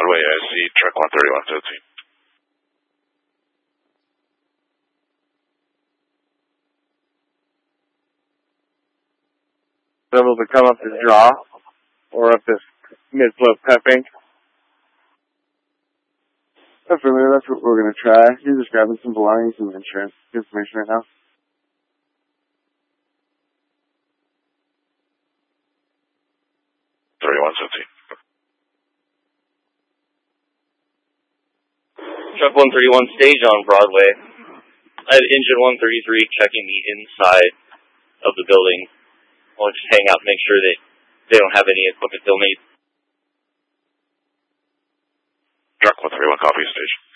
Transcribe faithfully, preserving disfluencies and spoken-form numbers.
Broadway, I see truck one thirty-one thirteen. Able to come up this draw or up this mid-float pepping. Definitely, that's what we're going to try. You're just grabbing some belongings and insurance information right now. thirty-one seventeen. Truck one thirty-one, stage on Broadway. I had engine one thirty-three checking the inside of the building. I'll just hang out and make sure that they don't have any equipment they'll need. Truck one thirty-one, copy, station.